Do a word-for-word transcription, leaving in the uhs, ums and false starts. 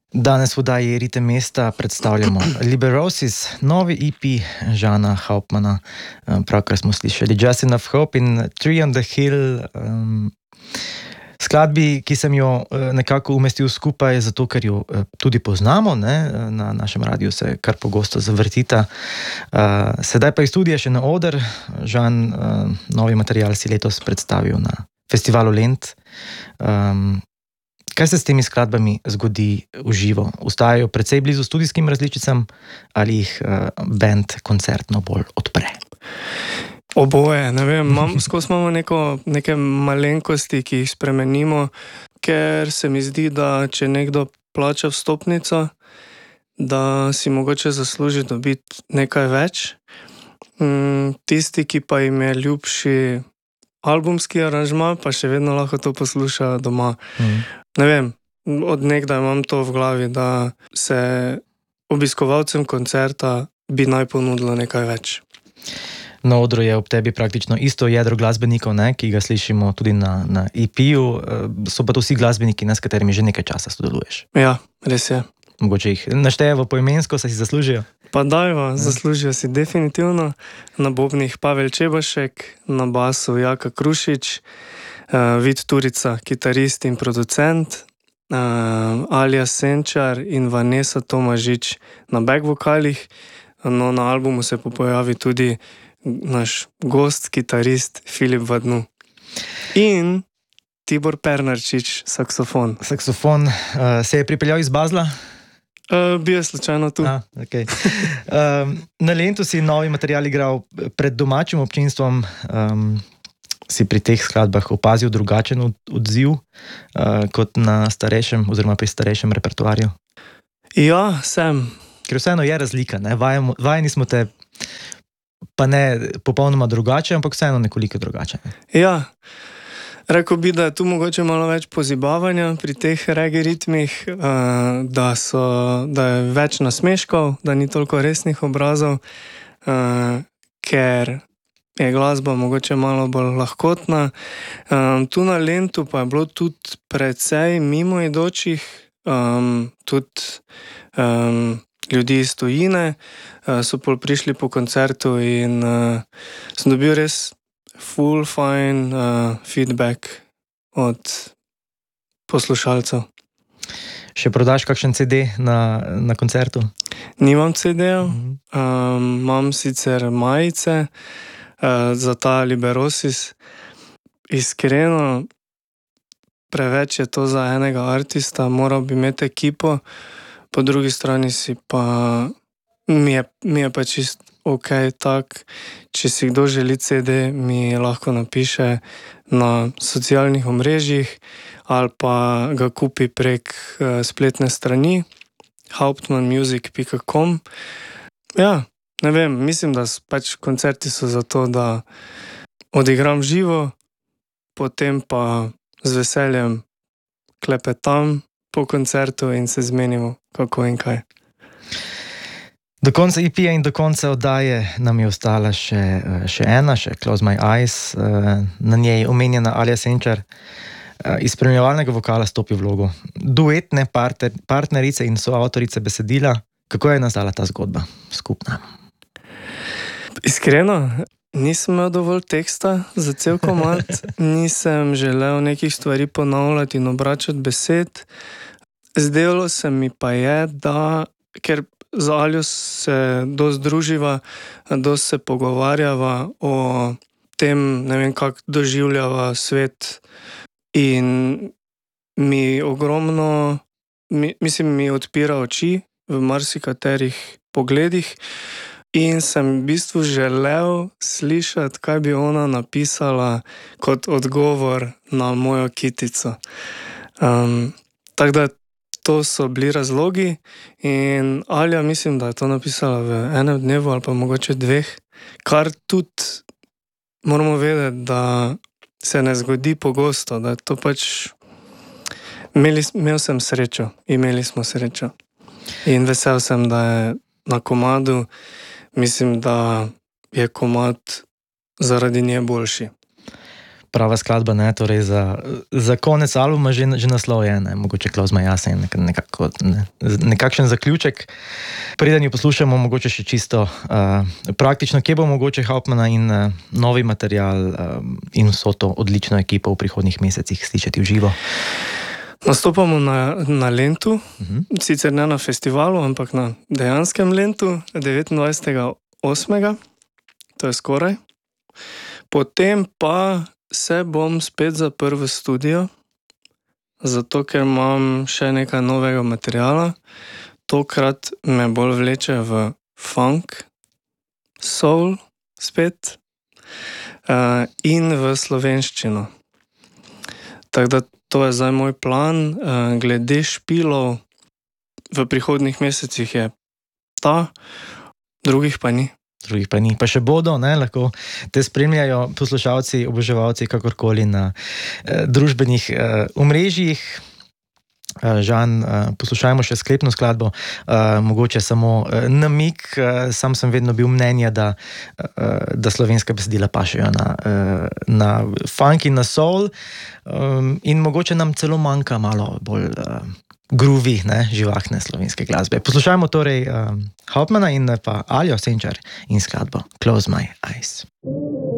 Danes v oddaji Ritem mesta predstavljamo Liberosis, novi E P Žana Hauptmana. Pravkar smo slišali Just Enough Hope in Tree on the Hill, um, skladbi, ki sem jo nekako umestil skupaj, zato ker jo tudi poznamo, ne? Na našem radiju se kar pogosto zavrtita. Uh, sedaj pa iz studija še na oder. Žan, uh, novi material si letos predstavil na festivalu Lent. Um, Kaj se s temi skladbami zgodi v živo? Ostajajo precej blizu studijskim različicam ali jih uh, band koncertno bolj odpre? Oboje, ne vem, mam, skozi imamo neko, neke malenkosti, ki jih spremenimo, ker se mi zdi, da če nekdo plača vstopnico, da si mogoče zasluži dobiti nekaj več. Mm, tisti, ki pa jim je ljubši albumski aranžma, pa še vedno lahko to posluša doma. Mm. Ne vem, od nekdaj imam to v glavi, da se obiskovalcem koncerta bi naj ponudilo nekaj več. Na odru je ob tebi praktično isto jedro glasbenikov, ne, ki ga slišimo tudi na, na E P-ju, so pa to vsi glasbeniki, ne, s katerimi že nekaj časa sodeluješ. Ja, res je. Mogoče jih naštejevo poimensko, se si zaslužijo? Pa dajva, zaslužijo si definitivno. Na bobnih Pavel Čebašek, na basu Jaka Krušič, Uh, Vid Turica, kitarist in producent, uh, Alja Senčar in Vanessa Tomažič na back vokalih. No, na albumu se pojavi tudi naš gost, kitarist Filip Vadnu. In Tibor Pernarčič, saksofon. Saksofon, uh, se je pripeljal iz Basla? Uh, bil je slučajno tu. Ah, okay. um, na Lentu si novi material igral pred domačim občinstvom. Um, si pri teh skladbah opazil drugačen odziv uh, kot na starejšem oziroma pri starejšem repertoarju? Ja, sem. Ker vseeno je razlika, ne? Vajemo, vajeni smo te pa ne popolnoma drugače, ampak vseeno nekoliko drugače. Ne? Ja, rekel bi, da je tu mogoče malo več pozibavanja pri teh reggae ritmih, uh, da, so, da je več nasmeškov, da ni toliko resnih obrazov, uh, ker je glasba mogoče malo bolj lahkotna. Um, tu na Lentu pa je bilo tudi precej mimoidočih, um, tudi um, ljudi iz tujine, uh, so pol prišli po koncertu in uh, sem dobil res full fine uh, feedback od poslušalcev. Še prodaš kakšen C D na, na koncertu? Nimam C D-jev, mm-hmm. um, imam sicer majice, Uh, za ta Liberosis. Iskreno, preveč je to za enega artista, moral bi imeti ekipo, po drugi strani si pa mi je, mi je pa čist ok tak, če si kdo želi C D, mi lahko napiše na socialnih omrežjih ali pa ga kupi prek uh, spletne strani hauptmann music pika com. Ja, ne vem, mislim, da pač koncerti so zato, da odigram živo, potem pa z veseljem klepetam po koncertu in se zmenimo, kako in kaj. Do konca E P-ja in do konca oddaje nam je ostala še, še ena, še Close My Eyes, na njej omenjena Alja Senčar. Iz spremljevalnega vokala stopi vlogo duetne partner, partnerice in soavtorice besedila. Kako je nastala ta zgodba skupna? Iskreno, nisem imel dovolj teksta za cel komad, nisem želel nekih stvari ponavljati in obračati besed. Zdelo se mi pa je, da, ker z Aljo se dosti druživa, dosti se pogovarjava o tem, ne vem, kako doživljava svet in mi ogromno, mi, mislim, mi odpira oči v marsikaterih pogledih. In sem v bistvu želel slišati, kaj bi ona napisala kot odgovor na mojo kitico. Um, tako da to so bili razlogi in Alja mislim, da je to napisala v enem dnevu ali pa mogoče dveh, kar tudi moramo vedeti, da se ne zgodi pogosto, da je to pač... Imeli, imel sem srečo, imeli smo srečo in vesel sem, da je na komadu. Mislim, da je komad zaradi nje boljši. prava skladba, ne, torej za, za konec albuma že, že naslov je, ne, mogoče Close My Eyes in nekako, ne, nekakšen zaključek. Preden jo poslušamo, mogoče še čisto uh, praktično, kje bo mogoče Hauptmanna in uh, novi material uh, in vso to odlično ekipo v prihodnjih mesecih slišati v živo. Nastopamo na, na Lentu, uh-huh. sicer ne na festivalu, ampak na dejanskem Lentu, devetindvajsetega osmega To je skoraj. Potem pa se bom spet zaprl v studio, zato ker imam še nekaj novega materiala. Tokrat me bolj vleče v funk, soul spet uh, in v slovenščino. Tako da to je zdaj moj plan. Uh, glede špilov v prihodnjih mesecih je ta, drugih pa ni. Drugih pa ni. Pa še bodo, ne, lahko te spremljajo poslušalci, oboževalci, kakorkoli na eh, družbenih eh, omrežjih. Eh, Žan, eh, poslušajmo še sklepno skladbo, eh, mogoče samo eh, namig, eh, sam sem vedno bil mnenja, da, eh, da slovenska besedila pašejo na, eh, na funk in na soul, eh, in mogoče nam celo manjka malo bolj eh, groovy, ne, živahne slovenske glasbe. Poslušajmo torej um, Hauptmanna in pa Aljo Senčar in skladbo Close My Eyes.